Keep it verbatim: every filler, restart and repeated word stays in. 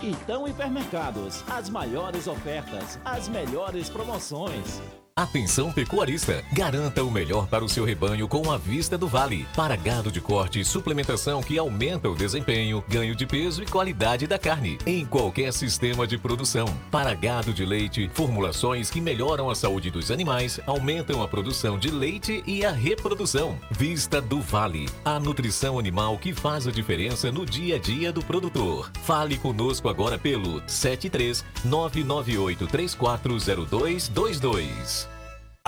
Então Hipermercados, as maiores ofertas, as melhores promoções. Atenção pecuarista, garanta o melhor para o seu rebanho com a Vista do Vale. Para gado de corte e suplementação que aumenta o desempenho, ganho de peso e qualidade da carne, em qualquer sistema de produção. Para gado de leite, formulações que melhoram a saúde dos animais, aumentam a produção de leite e a reprodução. Vista do Vale, a nutrição animal que faz a diferença no dia a dia do produtor. Fale conosco agora pelo sete três nove nove oito três quatro zero dois dois dois.